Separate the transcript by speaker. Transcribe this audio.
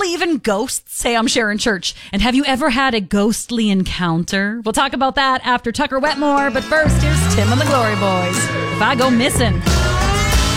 Speaker 1: believe in ghosts? Hey, I'm Sharon Church. And have you ever had a ghostly encounter? We'll talk about that after Tucker Wetmore. But first, here's Tim and the Glory Boys. If I go missing.